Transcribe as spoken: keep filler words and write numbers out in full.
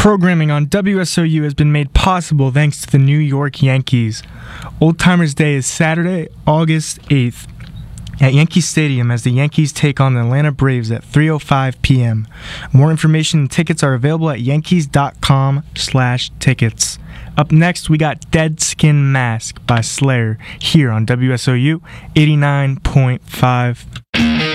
Programming on W S O U has been made possible thanks to the New York Yankees. Old Timers Day is Saturday, August eighth at Yankee Stadium as the Yankees take on the Atlanta Braves at three oh five p.m. More information and tickets are available at yankees.com slash tickets. Up next, we got Dead Skin Mask by Slayer here on W S O U eighty-nine point five.